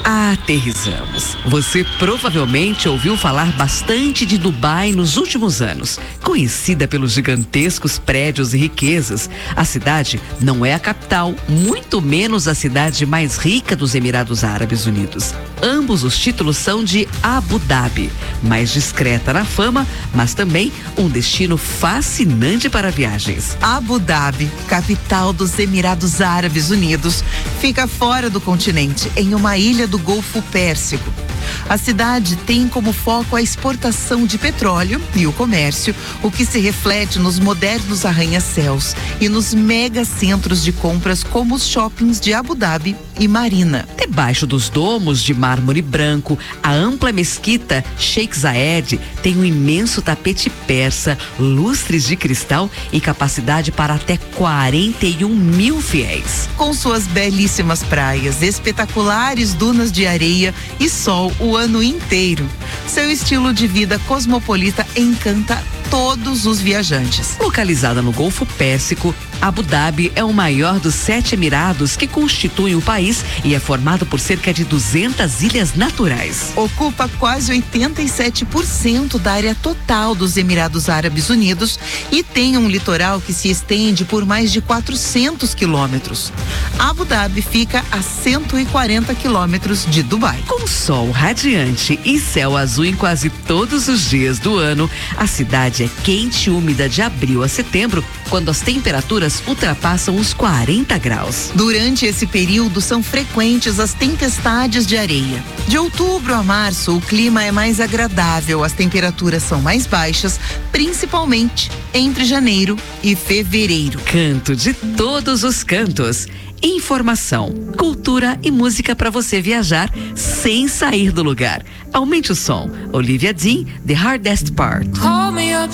Aterrissamos. Você provavelmente ouviu falar bastante de Dubai nos últimos anos. Conhecida pelos gigantescos prédios e riquezas, a cidade não é a capital, muito menos a cidade mais rica dos Emirados Árabes Unidos. Ambos os títulos são de Abu Dhabi, mais discreta na fama, mas também um destino fascinante para viagens. Abu Dhabi, capital dos Emirados Árabes Unidos, fica fora do continente, em uma ilha do Golfo Pérsico. A cidade tem como foco a exportação de petróleo e o comércio, o que se reflete nos modernos arranha-céus e nos mega centros de compras como os shoppings de Abu Dhabi e Marina. Debaixo dos domos de mármore branco, a ampla mesquita Sheikh Zayed tem um imenso tapete persa, lustres de cristal e capacidade para até 41 mil fiéis. Com suas belíssimas praias, espetaculares dunas de areia e sol o ano inteiro, seu estilo de vida cosmopolita encanta todos os viajantes. Localizada no Golfo Pérsico, Abu Dhabi é o maior dos 7 Emirados que constituem o país e é formado por cerca de 200 ilhas naturais. Ocupa quase 87% da área total dos Emirados Árabes Unidos e tem um litoral que se estende por mais de 400 quilômetros. Abu Dhabi fica a 140 quilômetros de Dubai. Com sol radiante e céu azul em quase todos os dias do ano, a cidade é quente e úmida de abril a setembro, quando as temperaturas ultrapassam os 40 graus. Durante esse período são frequentes as tempestades de areia. De outubro a março, o clima é mais agradável, as temperaturas são mais baixas, principalmente entre janeiro e fevereiro. Canto de todos os cantos. Informação, cultura e música para você viajar sem sair do lugar. Aumente o som. Olivia Dean, The Hardest Part.